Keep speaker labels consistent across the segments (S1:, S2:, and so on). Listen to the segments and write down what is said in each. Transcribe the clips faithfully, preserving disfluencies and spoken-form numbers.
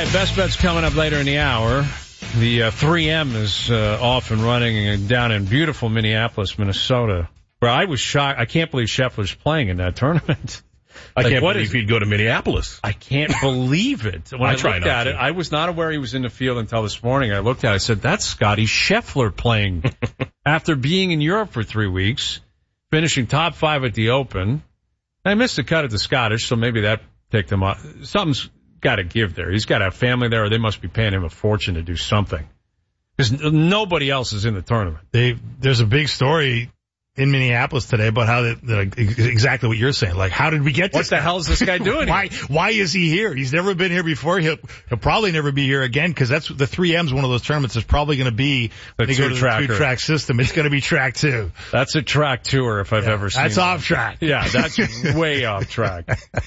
S1: right, Best Bet's coming up later in the hour. The uh, three M is uh, off and running down in beautiful Minneapolis, Minnesota, where I was shocked. I can't believe Scheffler's playing in that tournament.
S2: I
S1: like,
S2: can't believe
S1: is,
S2: he'd go to Minneapolis.
S1: I can't believe it. When I, I
S2: try
S1: looked
S2: not
S1: at
S2: to.
S1: it, I was not aware he was in the field until this morning. I looked at it, I said, that's Scotty Scheffler playing after being in Europe for three weeks, finishing top five at the Open. I missed the cut at the Scottish, so maybe that ticked him off. Something's got to give there. He's got a family there, or they must be paying him a fortune to do something. Because nobody else is in the tournament.
S3: They, there's a big story in Minneapolis today about how they, they, exactly what you're saying. Like, how did we get to
S1: What the hell is this guy doing
S3: why,
S1: here?
S3: Why is he here? He's never been here before. He'll, he'll probably never be here again because that's the three M's one of those tournaments is probably going to be
S1: the
S3: they go to the
S1: tracker.
S3: two-track system. It's going to be track two.
S1: That's a track tour if I've
S3: yeah,
S1: ever seen
S3: That's
S1: one.
S3: off track.
S1: Yeah, that's way off track.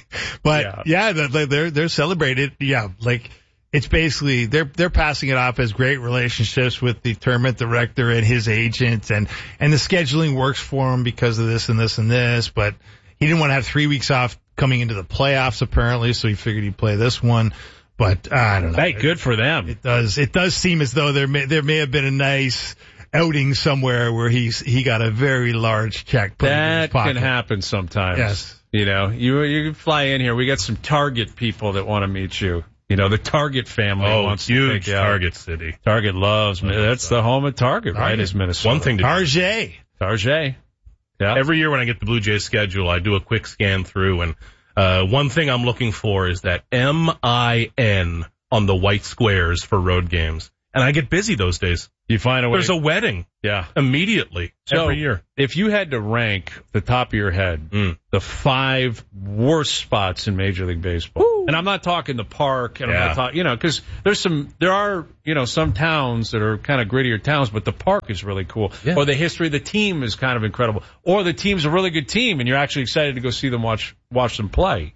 S3: But, yeah, yeah they're, they're celebrated. Yeah, like, it's basically, they're, they're passing it off as great relationships with the tournament director and his agent, and, and the scheduling works for him because of this and this and this, but he didn't want to have three weeks off coming into the playoffs apparently, so he figured he'd play this one, but uh, I don't know.
S1: Hey, good for them.
S3: It does, it does seem as though there may, there may have been a nice outing somewhere where he's, he got a very large check put in his
S1: That
S3: pocket.
S1: can happen sometimes.
S3: Yes.
S1: You know, you, you can fly in here. We got some Target people that want to meet you. You know, the Target family
S2: oh,
S1: wants
S2: huge
S1: to take
S2: Target city.
S1: Target loves me. That's the home of Target,
S3: Target.
S1: right? Is Minnesota.
S2: One thing to
S3: Target.
S1: Target. Yeah.
S2: Every year when I get the Blue Jays schedule, I do a quick scan through, and uh one thing I'm looking for is that M I N on the white squares for road games. And I get busy those days.
S1: You find a way.
S2: There's a wedding.
S1: Yeah.
S2: Immediately.
S1: So,
S2: every year.
S1: If you had to rank the top of your head,
S2: Mm.
S1: the five worst spots in Major League Baseball, Woo. And I'm not talking the park, and
S2: Yeah.
S1: I'm not talking, you know, because there's some, there are, you know, some towns that are kind of grittier towns, but the park is really cool.
S2: Yeah.
S1: Or the history of the team is kind of incredible. Or the team's a really good team, and you're actually excited to go see them watch, watch them play.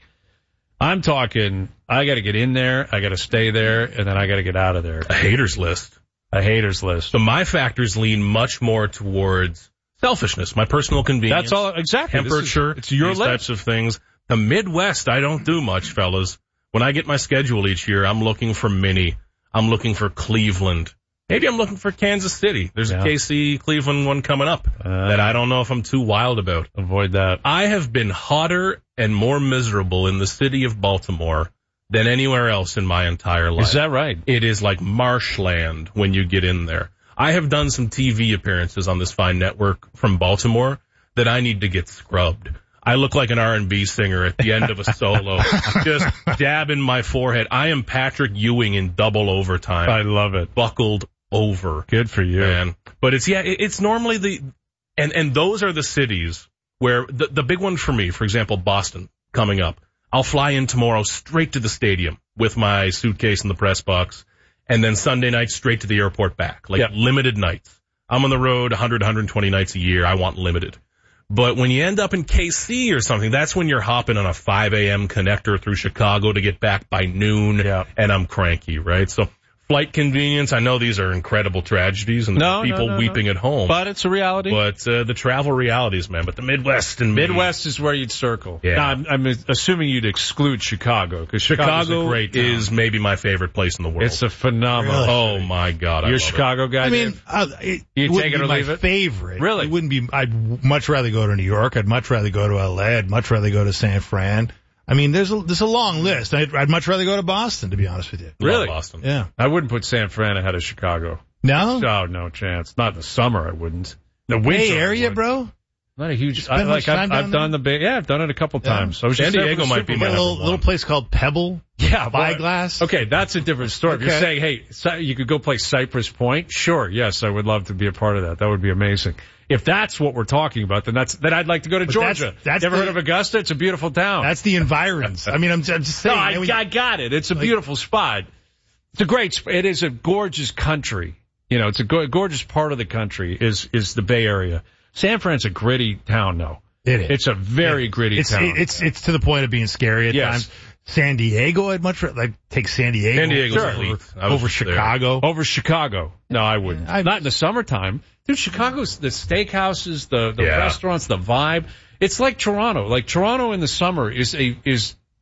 S1: I'm talking, I got to get in there, I got to stay there, and then I got to get out of there.
S2: A haters list.
S1: A haters list.
S2: So my factors lean much more towards selfishness, my personal convenience.
S1: That's all, exactly.
S2: Temperature,
S1: This is, it's your
S2: these
S1: list.
S2: types of things. The Midwest, I don't do much, fellas. When I get my schedule each year, I'm looking for Minnie. I'm looking for Cleveland. Maybe I'm looking for Kansas City. There's
S1: Yeah.
S2: a K C Cleveland one coming up
S1: Uh,
S2: that I don't know if I'm too wild about.
S1: Avoid that.
S2: I have been hotter and more miserable in the city of Baltimore than anywhere else in my entire life.
S1: Is that right?
S2: It is like marshland when you get in there. I have done some T V appearances on this fine network from Baltimore that I need to get scrubbed. I look like an R and B singer at the end of a solo, just dabbing my forehead. I am Patrick Ewing in double overtime.
S1: I love it.
S2: Buckled over.
S1: Good for you.
S2: Man. But it's, yeah, it- it's normally the, and, and those are the cities where the, the big one for me, for example, Boston coming up. I'll fly in tomorrow straight to the stadium with my suitcase in the press box, and then Sunday night straight to the airport back. Like
S1: Yeah.
S2: limited nights. I'm on the road one hundred, one hundred twenty nights a year. I want limited. But when you end up in K C or something, that's when you're hopping on a five a.m. connector through Chicago to get back by noon,
S1: Yeah.
S2: and I'm cranky, right? So flight convenience, I know these are incredible tragedies and
S1: No,
S2: people
S1: no, no,
S2: weeping
S1: no.
S2: at home.
S1: But it's a reality.
S2: But uh, the travel realities, man. But the Midwest and me.
S1: Midwest is where you'd circle.
S2: Yeah.
S1: Now, I'm, I'm assuming you'd exclude Chicago, because Chicago's
S2: Chicago
S1: a great town.
S2: is maybe my favorite place in the world.
S1: It's a phenomenal.
S3: Really?
S2: Oh my God, I
S1: You're a
S2: love it.
S1: Chicago guy.
S3: I mean,
S1: Dave?
S3: uh, it,
S1: You
S3: it
S1: take
S3: wouldn't
S1: it
S3: be
S1: or
S3: my
S1: leave it?
S3: favorite.
S1: Really?
S3: It wouldn't be. I'd much rather go to New York. I'd much rather go to L A. I'd much rather go to San Fran. I mean, there's a there's a long list. I'd, I'd much rather go to Boston, to be honest with you.
S2: Love
S1: Really?
S2: Boston.
S3: Yeah.
S1: I wouldn't put San Fran ahead of Chicago.
S3: No.
S1: Oh, no chance. Not in the summer, I wouldn't. The winter,
S3: Bay
S1: I
S3: Area,
S1: would.
S3: bro.
S1: Not a huge.
S3: spend
S1: I,
S3: much
S1: like I've,
S3: time down
S1: I've done the Bay. Yeah, I've done it a couple
S3: Yeah.
S1: times. I was
S2: San
S1: just there for
S2: Diego
S1: the
S2: might
S1: Super
S2: be
S1: Bowl.
S2: my
S3: A little,
S2: number
S3: little
S2: one.
S3: place called Pebble.
S1: Yeah, but-
S3: Spyglass.
S1: Okay, that's a different story. If you're
S3: Okay.
S1: saying, hey, Cy- you could go play Cypress Point, sure, yes, I would love to be a part of that. That would be amazing. If that's what we're talking about, then that's then I'd like to go to
S3: But
S1: Georgia.
S3: that's- that's
S1: Never
S3: the-
S1: heard of Augusta? It's a beautiful town.
S3: That's the environs. I mean, I'm, I'm just saying.
S1: no, I,
S3: I mean,
S1: I got it. It's a beautiful spot. It's a great. sp- It is a gorgeous country. You know, it's a go- gorgeous part of the country. Is is the Bay Area? San Fran's a gritty town, though.
S3: It is.
S1: It's a very gritty
S3: it's,
S1: town.
S3: it- it's it's to the point of being scary at
S1: Yes.
S3: times. San Diego, I'd much rather like take San Diego
S2: San Diego's
S3: over,
S2: elite. I was
S3: over
S2: just there.
S3: Chicago.
S1: Over Chicago. No, I wouldn't.
S3: I-
S1: Not in the summertime. Dude, Chicago's, the steakhouses, the, the
S2: Yeah.
S1: restaurants, the vibe. It's like Toronto. Like Toronto in the summer is a, is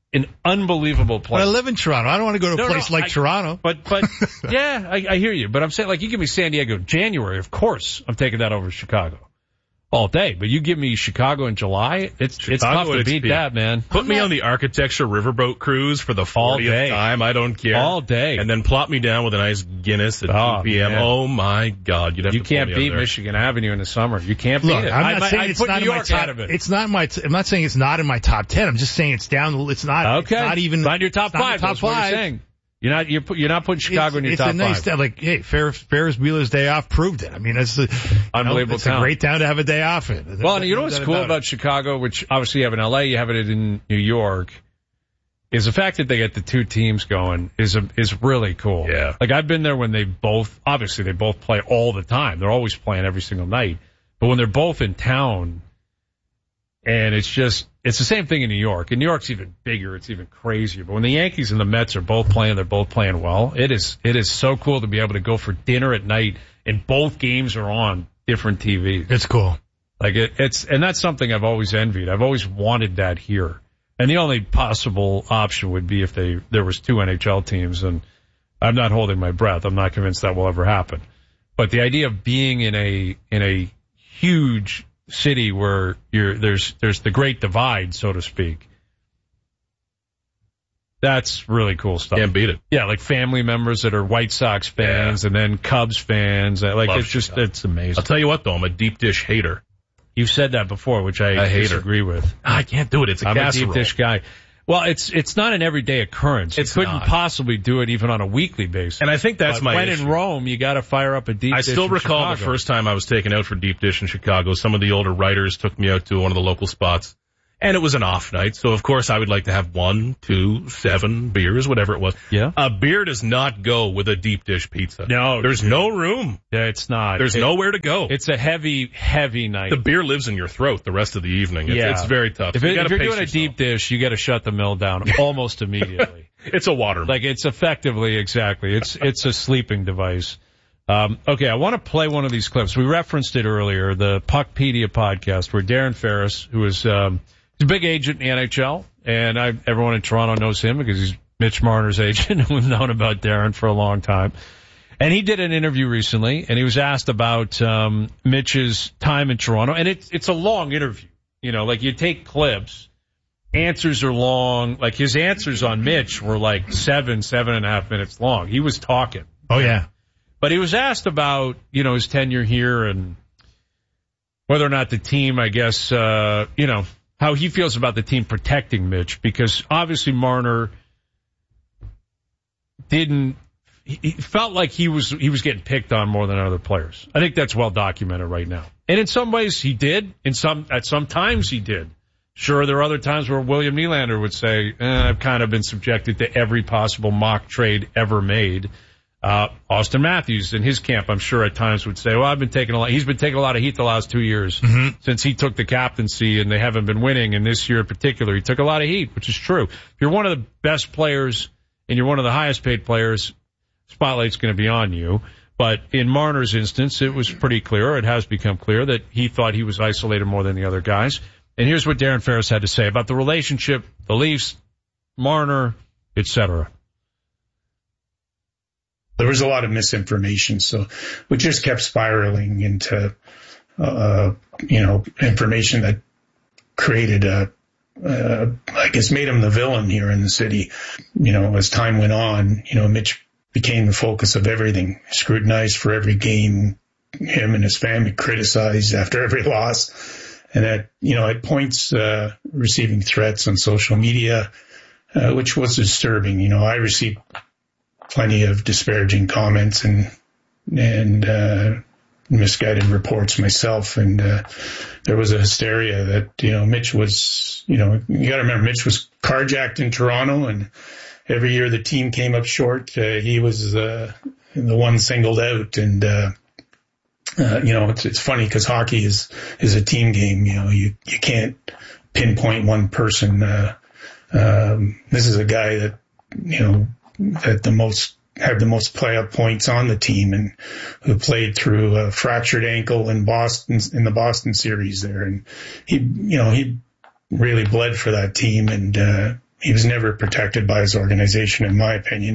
S1: an unbelievable place.
S3: But I live in Toronto. I don't want to go to a
S1: no,
S3: place
S1: no,
S3: like
S1: I,
S3: Toronto.
S1: But, but, yeah, I, I hear you. But I'm saying, like, you give me San Diego January, of course I'm taking that over Chicago. All day, but you give me Chicago in July, it's Chicago it's tough to beat that, man.
S2: Put me on the Architecture Riverboat Cruise for the fortieth time, I don't care.
S1: All day.
S2: And then plop me down with a nice Guinness at
S1: oh,
S2: two p.m.
S1: Man.
S2: Oh my God, you'd have
S1: you
S2: to
S1: can't
S2: pull
S1: beat
S2: me out
S1: Michigan Avenue in the summer. You can't beat
S3: Look,
S1: it.
S3: I'm not
S1: I,
S3: saying
S1: I,
S3: it's
S1: I put
S3: not
S1: New
S3: in my
S1: York
S3: top.
S1: out of it.
S3: It's not in my. T- I'm not saying it's not in my top ten. I'm just saying it's down. It's not.
S1: Okay.
S3: It's not even.
S1: Find your top five.
S3: Top
S1: That's what
S3: five.
S1: You're saying. You're not you're you're not putting Chicago
S3: it's,
S1: in your
S3: it's
S1: top
S3: a nice
S1: five.
S3: Day, like, hey, Ferris, Ferris Bueller's Day Off proved it. I mean, it's a
S1: unbelievable.
S3: Know, it's
S1: town.
S3: a great town to have a day off in.
S1: Well, and you know what's cool about, about Chicago, which obviously you have in L A, you have it in New York, is the fact that they get the two teams going is a, is really cool.
S2: Yeah.
S1: Like I've been there when they both obviously they both play all the time. They're always playing every single night, but when they're both in town. And it's just, it's the same thing in New York. In New York's even bigger. It's even crazier. But when the Yankees and the Mets are both playing, they're both playing well. It is, it is so cool to be able to go for dinner at night and both games are on different T Vs.
S3: It's cool.
S1: Like it, it's, and that's something I've always envied. I've always wanted that here. And the only possible option would be if they, there was two N H L teams, and I'm not holding my breath. I'm not convinced that will ever happen. But the idea of being in a, in a huge city where you're there's there's the great divide, so to speak. That's really cool stuff.
S2: Can't beat it.
S1: Yeah, like family members that are White Sox fans
S2: yeah.
S1: and then Cubs fans. Like
S2: Love
S1: it's just
S2: Chicago.
S1: It's amazing.
S2: I'll tell you what though, I'm a deep dish hater.
S1: You've said that before, which I,
S2: I hate
S1: disagree
S2: her.
S1: with.
S2: I can't do it. It's a
S1: I'm
S2: casserole.
S1: a deep dish guy. Well, it's it's not an everyday occurrence.
S2: It's
S1: you couldn't
S2: not.
S1: possibly do it even on a weekly basis.
S2: And I think that's
S1: but
S2: my
S1: when
S2: issue.
S1: in Rome, you got to fire up a deep
S2: I
S1: dish. I
S2: still recall
S1: Chicago.
S2: the first time I was taken out for deep dish in Chicago. Some of the older writers took me out to one of the local spots. And it was an off night, so of course I would like to have one, two, seven beers, whatever it was.
S1: Yeah.
S2: A beer does not go with a deep dish pizza.
S1: No.
S2: There's no room.
S1: Yeah, it's not.
S2: There's
S1: it,
S2: nowhere to go.
S1: It's a heavy, heavy night.
S2: The beer lives in your throat the rest of the evening. It's,
S1: yeah.
S2: it's very tough.
S1: If, it,
S2: you
S1: if you're
S2: pace
S1: doing
S2: yourself.
S1: a deep dish, you got to shut the mill down almost immediately.
S2: It's a water mill.
S1: Like it's effectively, exactly. It's, it's a sleeping device. Um, okay, I want to play one of these clips. We referenced it earlier, the Puckpedia podcast, where Darren Ferris, who is, um, he's a big agent in the N H L, and I, everyone in Toronto knows him because he's Mitch Marner's agent, and we've known about Darren for a long time. And he did an interview recently, and he was asked about um, Mitch's time in Toronto, and it's it's a long interview. You know, like you take clips, answers are long. Like his answers on Mitch were like seven, seven and a half minutes long. He was talking.
S3: Oh yeah,
S1: but he was asked about you know his tenure here and whether or not the team, I guess, uh, you know. how he feels about the team protecting Mitch, because obviously Marner didn't, he felt like he was, he was getting picked on more than other players. I think that's well documented right now. And in some ways he did, in some, at some times he did. Sure, there are other times where William Nylander would say, eh, I've kind of been subjected to every possible mock trade ever made. Uh, Austin Matthews in his camp, I'm sure at times would say, well, I've been taking a lot, he's been taking a lot of heat the last two years
S3: mm-hmm.
S1: since he took the captaincy and they haven't been winning. And this year in particular, he took a lot of heat, which is true. If you're one of the best players and you're one of the highest paid players, spotlight's going to be on you. But in Marner's instance, it was pretty clear, it has become clear that he thought he was isolated more than the other guys. And here's what Darren Ferris had to say about the relationship, the Leafs, Marner, et cetera.
S4: There was a lot of misinformation, so we just kept spiraling into, uh, you know, information that created a, uh, I guess made him the villain here in the city. You know, as time went on, you know, Mitch became the focus of everything, scrutinized for every game, him and his family criticized after every loss. And at, you know, at points, uh, receiving threats on social media, uh, which was disturbing. You know, I received plenty of disparaging comments and, and, uh, misguided reports myself. And, uh, there was a hysteria that, you know, Mitch was, you know, you gotta remember Mitch was carjacked in Toronto, and every year the team came up short. Uh, he was, uh, the one singled out. And, uh, uh, you know, it's, it's funny because hockey is, is a team game. You know, you, you can't pinpoint one person. Uh, um, this is a guy that, you know, that the most had the most playoff points on the team, and who played through a fractured ankle in Boston in the Boston series there, and he, you know, he really bled for that team, and uh, he was never protected by his organization, in my opinion.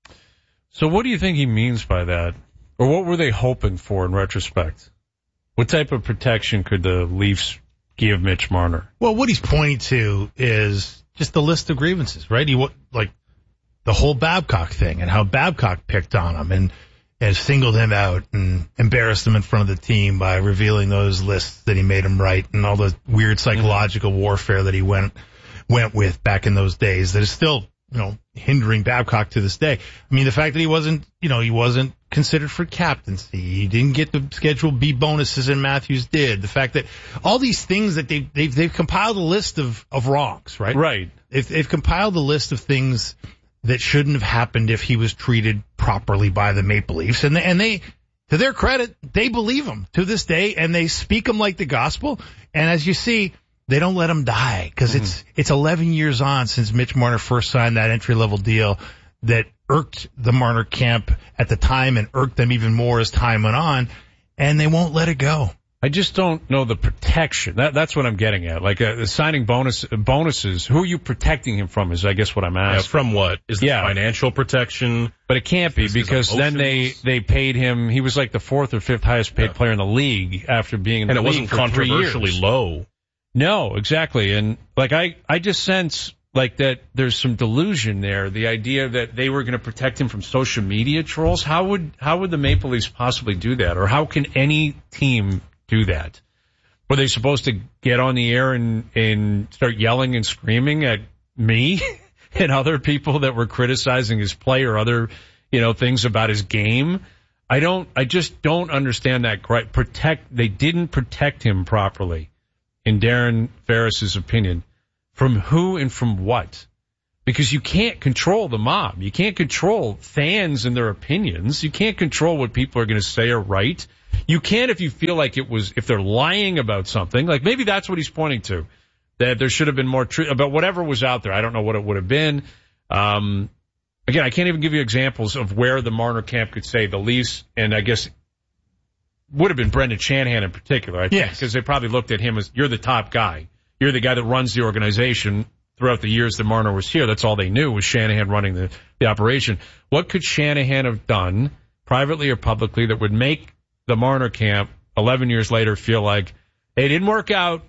S1: So what do you think he means by that? Or what were they hoping for in retrospect? What type of protection could the Leafs give Mitch Marner?
S3: Well, what he's pointing to is just the list of grievances, right? He like the whole Babcock thing and how Babcock picked on him and, and singled him out and embarrassed him in front of the team by revealing those lists that he made him write and all the weird psychological warfare that he went went with back in those days that is still, you know, hindering Babcock to this day. I mean, the fact that he wasn't, you know, he wasn't considered for captaincy. He didn't get the Schedule B bonuses and Matthews did. The fact that all these things that they've, they've, they've compiled a list of, of wrongs, right?
S1: Right.
S3: They've, they've compiled a list of things that shouldn't have happened if he was treated properly by the Maple Leafs. And they, and they, to their credit, they believe him to this day and they speak him like the gospel. And as you see, they don't let him die because mm-hmm. it's, it's eleven years on since Mitch Marner first signed that entry level deal that irked the Marner camp at the time and irked them even more as time went on, and they won't let it go.
S1: I just don't know the protection. That, that's what I'm getting at. Like uh, signing bonus bonuses. Who are you protecting him from? Is I guess what I'm asking.
S2: Yeah, from what? Is
S1: yeah.
S2: the financial protection?
S1: But it can't be because then they they paid him. He was like the fourth or fifth highest paid yeah. player in the league after being in the
S2: and
S1: league
S2: it wasn't
S1: for three
S2: controversially
S1: years.
S2: low.
S1: No, exactly. And like I I just sense like that there's some delusion there. The idea that they were going to protect him from social media trolls. How would how would the Maple Leafs possibly do that? Or how can any team do that? Were they supposed to get on the air and, and start yelling and screaming at me and other people that were criticizing his play or other, you know, things about his game? I don't, I just don't understand that. Protect, they didn't protect him properly, in Darren Ferris's opinion. From who and from what? Because you can't control the mob. You can't control fans and their opinions. You can't control what people are going to say or write. You can if you feel like it was, if they're lying about something, like maybe that's what he's pointing to, that there should have been more truth about whatever was out there. I don't know what it would have been. Um, again, I can't even give you examples of where the Marner camp could say the Leafs, and I guess would have been Brendan Shanahan in particular, I think,
S3: yes.
S1: because they probably looked at him as, you're the top guy. You're the guy that runs the organization. Throughout the years that Marner was here, that's all they knew was Shanahan running the, the operation. What could Shanahan have done, privately or publicly, that would make the Marner camp eleven years later feel like, hey, it didn't work out.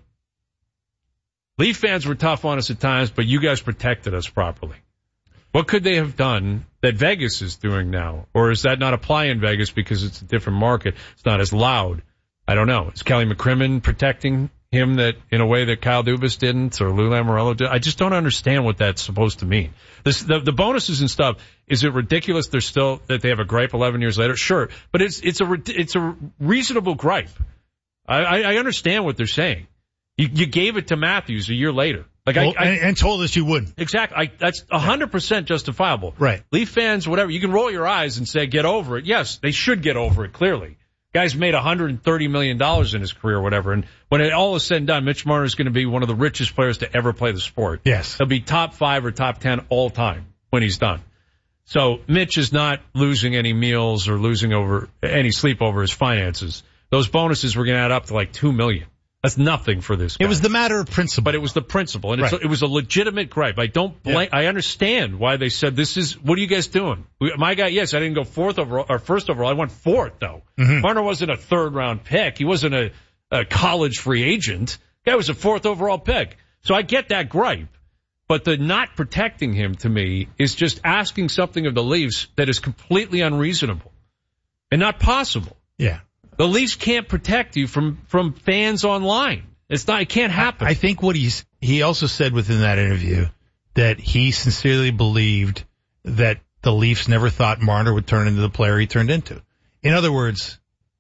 S1: Leaf fans were tough on us at times, but you guys protected us properly. What could they have done that Vegas is doing now? Or is that not apply in Vegas because it's a different market? It's not as loud. I don't know. Is Kelly McCrimmon protecting him that in a way that Kyle Dubas didn't or Lou Lamoriello did? I just don't understand what that's supposed to mean. This, the, the bonuses and stuff, is it ridiculous they're still, that they have a gripe eleven years later? Sure. But it's, it's a, it's a reasonable gripe. I, I, I understand what they're saying. You, you gave it to Matthews a year later. Like
S3: well,
S1: I, I,
S3: and, and told us you wouldn't.
S1: Exactly. I, that's one hundred percent justifiable.
S3: Right.
S1: Leaf fans, whatever, you can roll your eyes and say, get over it. Yes, they should get over it, clearly. Guy's made one hundred thirty million dollars in his career or whatever. And when it all is said and done, Mitch Marner is going to be one of the richest players to ever play the sport.
S3: Yes.
S1: He'll be top five or top ten all time when he's done. So Mitch is not losing any meals or losing over any sleep over his finances. Those bonuses were going to add up to like two million dollars. That's nothing for this guy.
S3: It was the matter of principle.
S1: But it was the principle. And it's,
S3: right.
S1: it was a legitimate gripe. I don't blame, yeah. I understand why they said this is, what are you guys doing? We, my guy, yes, I didn't go fourth overall, or first overall. I went fourth though. Mm-hmm. Marner wasn't a third round pick. He wasn't a, a college free agent. Guy was a fourth overall pick. So I get that gripe. But the not protecting him to me is just asking something of the Leafs that is completely unreasonable and not possible.
S3: Yeah.
S1: The Leafs can't protect you from, from fans online. It's not, it can't happen.
S3: I, I think what he's, he also said within that interview that he sincerely believed that the Leafs never thought Marner would turn into the player he turned into. In other words,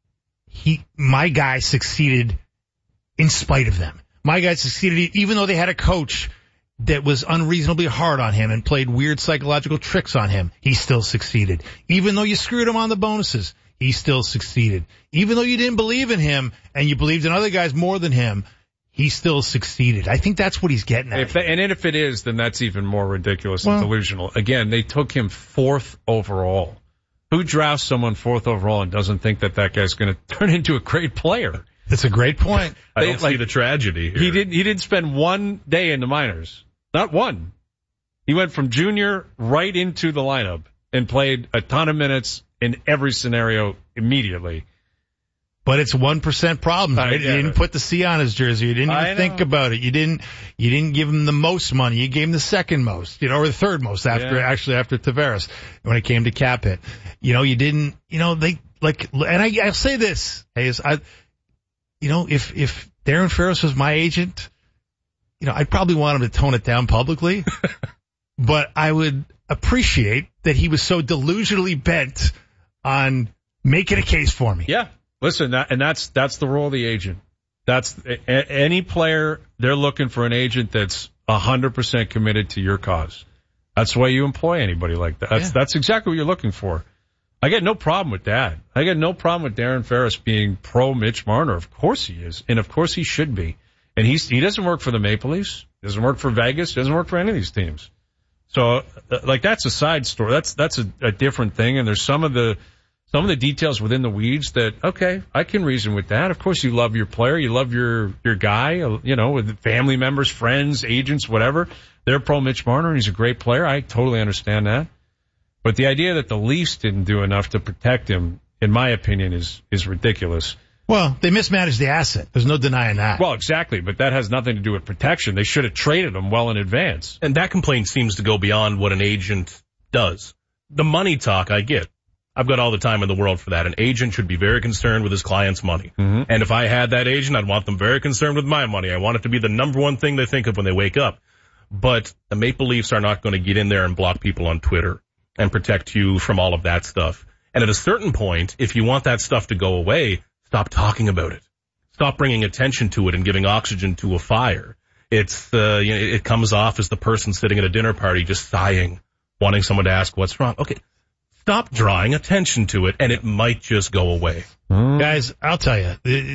S3: he, my guy succeeded in spite of them. My guy succeeded even though they had a coach that was unreasonably hard on him and played weird psychological tricks on him. He still succeeded. Even though you screwed him on the bonuses, he still succeeded. Even though you didn't believe in him and you believed in other guys more than him, he still succeeded. I think that's what he's getting at.
S1: If that, and if it is, then that's even more ridiculous
S3: well,
S1: and delusional. Again, they took him fourth overall. Who drafts someone fourth overall and doesn't think that that guy's going to turn into a great player?
S3: That's a great point.
S2: I don't they, see like, the tragedy here.
S1: He didn't, he didn't spend one day in the minors. Not one. He went from junior right into the lineup and played a ton of minutes in every scenario immediately.
S3: But it's one percent problem, right? You didn't put the C on his jersey. You didn't even think about it. You didn't, you didn't give him the most money. You gave him the second most, you know, or the third most after, yeah. actually after Tavares when it came to cap hit. You know, you didn't, you know, they, like, and I, I'll say this, Hayes, I, you know, if, if Darren Ferris was my agent, you know, I'd probably want him to tone it down publicly, but I would appreciate that he was so delusionally bent on making a case for me.
S1: Yeah. Listen, that, and that's that's the role of the agent. That's a, any player, they're looking for an agent that's one hundred percent committed to your cause. That's why you employ anybody like that. That's, yeah. that's exactly what you're looking for. I get no problem with that. I get no problem with Darren Ferris being pro Mitch Marner. Of course he is, and of course he should be. And he's, he doesn't work for the Maple Leafs, doesn't work for Vegas, doesn't work for any of these teams. So, like, that's a side story. That's that's a, a different thing, and there's some of the Some of the details within the weeds that, okay, I can reason with that. Of course, you love your player. You love your, your guy, you know, with family members, friends, agents, whatever. They're pro Mitch Marner, and he's a great player. I totally understand that. But the idea that the Leafs didn't do enough to protect him, in my opinion, is, is ridiculous.
S3: Well, they mismanaged the asset. There's no denying that.
S1: Well, exactly, but that has nothing to do with protection. They should have traded him well in advance.
S2: And that complaint seems to go beyond what an agent does. The money talk, I get. I've got all the time in the world for that. An agent should be very concerned with his client's money. Mm-hmm. And if I had that agent, I'd want them very concerned with my money. I want it to be the number one thing they think of when they wake up. But the Maple Leafs are not going to get in there and block people on Twitter and protect you from all of that stuff. And at a certain point, if you want that stuff to go away, stop talking about it. Stop bringing attention to it and giving oxygen to a fire. It's, uh, you know, it comes off as the person sitting at a dinner party just sighing, wanting someone to ask what's wrong. Okay. Stop drawing attention to it, and it might just go away.
S3: Mm. Guys, I'll tell you,